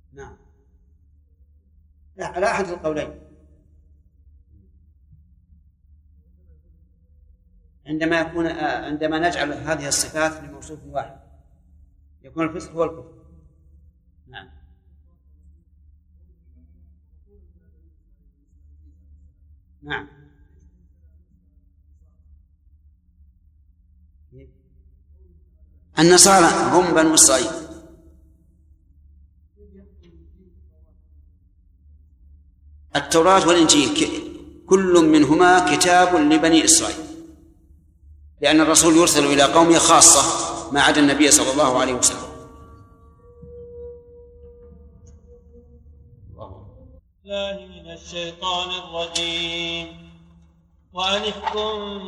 نعم، لا على أحد القولين. عندما نجعل هذه الصفات لموصوف واحد يكون الفسق هو الكفر. نعم. نعم. النصارى هم بنو إسرائيل. التوراة والإنجيل كل منهما كتاب لبني إسرائيل، لأن الرسول يرسل إلى قومه خاصة ما عدا النبي صلى الله عليه وسلم. الله من الشيطان الرجيم. وأن احكم